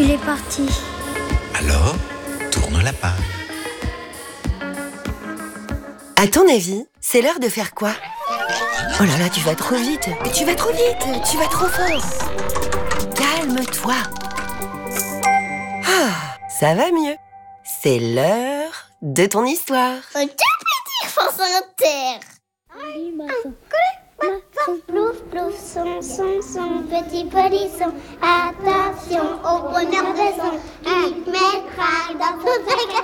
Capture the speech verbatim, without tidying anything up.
Il est parti. Alors, tourne la page. À ton avis, c'est l'heure de faire quoi? Oh là là, tu vas trop vite. Mais tu vas trop vite, tu vas trop fort. Calme-toi. Ah, ça va mieux. C'est l'heure de ton histoire. Un petit France Inter. Plouf, plouf, son, son, son, petit polisson. Attention au bonheur de son. Il mettra dans son sac